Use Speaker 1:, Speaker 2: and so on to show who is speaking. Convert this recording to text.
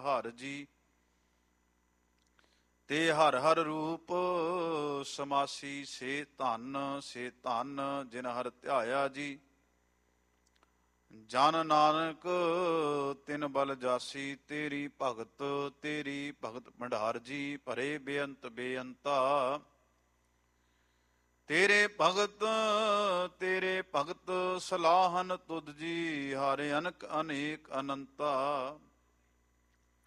Speaker 1: ਹਰ ਜੀ। ਤੇ ਹਰ ਹਰ ਰੂਪ ਸਮਾਸੀ, ਸੇ ਧਨ ਜਿਨ ਹਰ ਧਿਆਇਆ ਜੀ। ਜਨ ਨਾਨਕ ਤਿਨ ਬਲ ਜਾਸੀ, ਤੇਰੀ ਭਗਤ ਭੰਡਾਰ ਜੀ। ਭਰੇ ਬੇਅੰਤ ਬੇਅੰਤਾ, ਤੇਰੇ ਭਗਤ ਸਲਾਹਨ ਤੁਧ ਜੀ। ਹਰਿ ਅਨਕ ਅਨੇਕ ਅਨੰਤਾ,